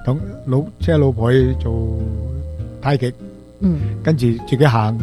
同老婆去做太極，跟住自己行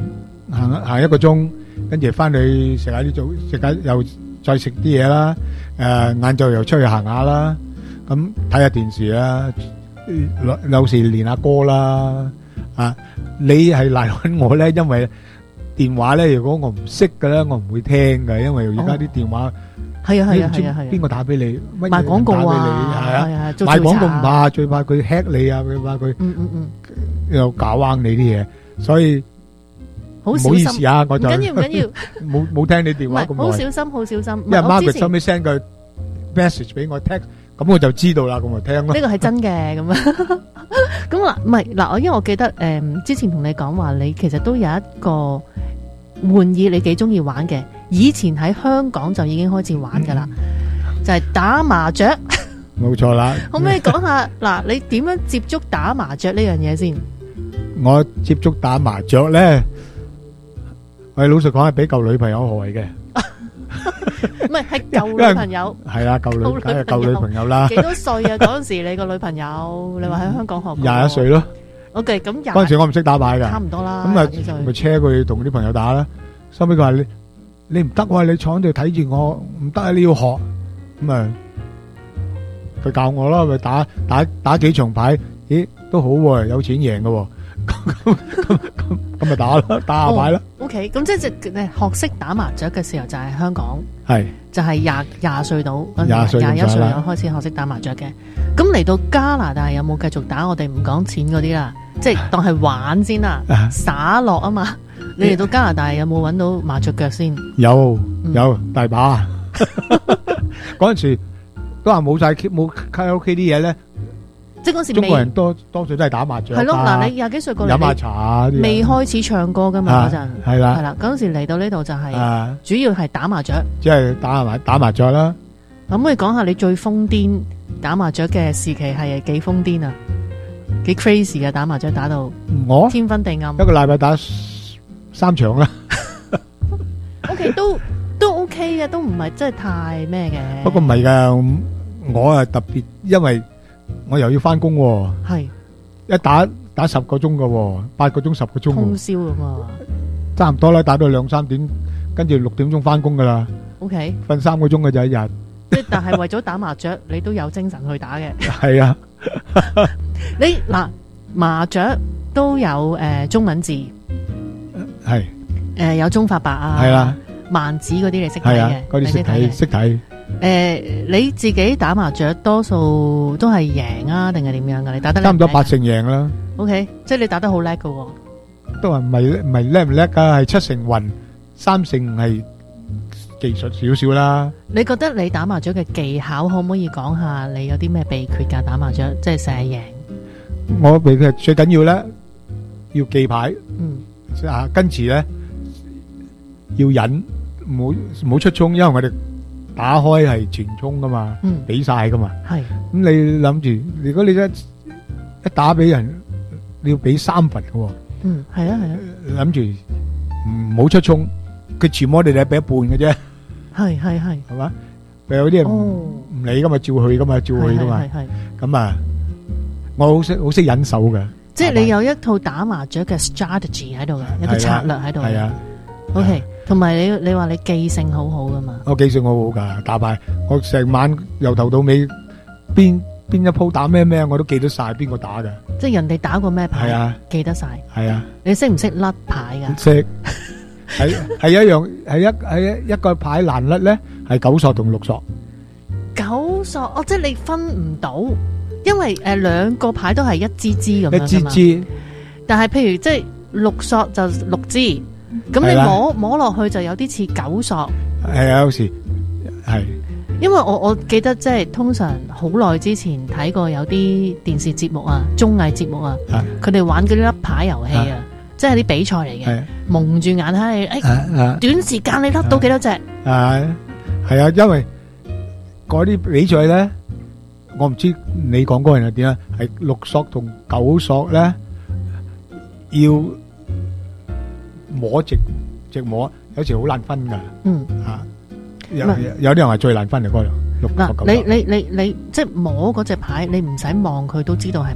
1個鐘，跟住翻去食下又再食啲嘢啦。晏晝又出去行下啦，咁睇下電視啦，有時練下歌啦。你係賴揾我咧，因為電話咧，如果我唔識嘅咧，我唔會聽嘅，因為而家啲電話係啊， 邊個打俾你？ 賣廣告啊， 係啊，賣廣告唔怕，最怕佢 hack 你啊，佢怕佢又搞彎你啲嘢，所以唔好意思啊，我就唔緊要， 冇聽你電話咁耐， 好小心，好小心。 因為 Margaret 收尾 send 個 message 俾我 text，咁我就知道啦，咁咪聽咯。 呢個係真嘅咁啊。咁嗱，唔係嗱，因為我記得之前同你講話，你其實都有一個玩意你幾中意玩嘅，以前喺香港就已經開始玩噶啦，就係打麻雀。 冇錯啦。 可唔可以講下嗱，你點樣接觸打麻雀呢樣嘢先？ 我接觸打麻雀咧，我老實講係俾舊女朋友害嘅。 唔係舊女朋友。 係啦，舊女朋友啦。 幾多歲啊？嗰陣時你個女朋友，你話喺香港學 21歲咯。 OK，咁嗰陣時我唔識打牌噶， 差唔多啦。 咁啊，咪車佢同啲朋友打啦。收尾佢話你唔得喎，你坐喺度睇住我，唔得啊，你要學。咁啊，佢教我咯，咪打幾場牌，咦，都好喎，有錢贏噶喎。咁咪打咯，打下牌咯。 OK，咁即係學識打麻雀嘅時候就係香港， 係就係廿歲到 21歲開始學識打麻雀嘅。咁嚟到加拿大有冇繼續打？我哋唔講錢嗰啲啦，即係當係玩先啦，耍落啊嘛。你嚟到加拿大有冇揾到麻雀腳先？ 有大把。嗰陣時都話冇卡拉 OK 啲嘢咧。 即係嗰時中國人多數都係打麻雀。係咯，嗱，你廿幾歲過嚟飲下茶未開始唱歌噶嘛嗰陣。 係啦。 係啦，嗰陣時嚟到呢度就係主要係打麻雀。 即係打麻雀啦。 可唔可以講下你最瘋癲打麻雀嘅時期係幾瘋癲啊？幾 crazy 嘅打麻雀打到我天昏地暗。 一個禮拜打3場啦。 OK，都 OK 嘅，都唔係真係太咩嘅。 不過唔係噶，我係特別，因為我又要翻工， 係一打10個鐘噶，8個鐘10個鐘， 通宵咁啊， 差唔多啦，打到2、3點，跟住6點鐘翻工噶啦。 OK， 瞓3個鐘嘅就一日。 即係但係為咗打麻雀，你都有精神去打嘅。 係啊， 你嗱麻雀都有中文字， 係有中發白啊， 係啦， 萬字嗰啲你識睇嘅， 嗰啲識睇。 你自己打麻雀多數都係贏啊，定係點樣噶？你打得差唔多8成贏啦。 OK，即係你打得好叻噶。 都話唔係叻唔叻噶，係7成運，3成係技術少少啦。 你覺得你打麻雀嘅技巧可唔可以講下？你有啲咩秘訣噶？打麻雀即係成日贏。 我秘訣最緊要咧，要記牌。跟住咧要忍，唔好出衝，因為我哋打開係全衝噶嘛，俾晒噶嘛。係咁你諗住，如果你一打俾人，你要俾3分嘅。 係啊係啊。 諗住唔好出衝，佢全部我哋就俾一半嘅啫。係嘛？有啲人唔理噶嘛，照去噶嘛，照去噶嘛。咁啊，我好識忍手嘅。即係你有一套打麻雀嘅 strategy 喺度嘅，有個策略喺度。 係啊。 OK，同埋你話你記性好好噶嘛？ 我記性好好噶，打牌我成晚由頭到尾，邊一鋪打咩，我都記得晒邊個打嘅。即係人哋打過咩牌？係啊，記得晒。係啊。你識唔識甩牌噶？識。係一樣，係一個牌難甩咧，係9索同6索。9索， 即係你分唔到，因為兩個牌都係一支支咁樣噶嘛。 一支支。但係譬如即係6索就6支，咁你摸落去就有啲似9索。 係啊，有時係。 因為我記得即係通常好耐之前睇過有啲電視節目啊、綜藝節目啊，佢哋玩嗰啲甩牌遊戲啊。即係啲比賽嚟嘅，蒙住眼睇你，短時間你甩到幾多隻？係啊，因為嗰啲比賽咧，我唔知你講嗰樣係點啊？係6索同9索咧，要摸直摸，有時好難分噶。有啲人係最難分嚟嗰度。 六嗱，你即係摸嗰隻牌，你唔使望佢都知道係